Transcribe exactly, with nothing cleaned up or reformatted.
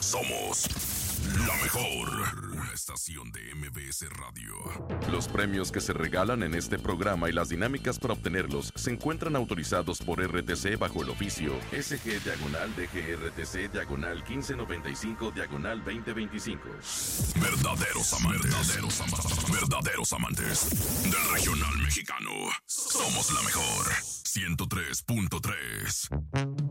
Somos la mejor. Una estación de M B S Radio. Los premios que se regalan en este programa y las dinámicas para obtenerlos se encuentran autorizados por R T C bajo el oficio S G diagonal D G R T C diagonal quince noventa y cinco diagonal veinte veinticinco. Verdaderos amantes. Verdaderos amantes. Verdaderos amantes del regional mexicano. Somos la mejor. ciento tres punto tres.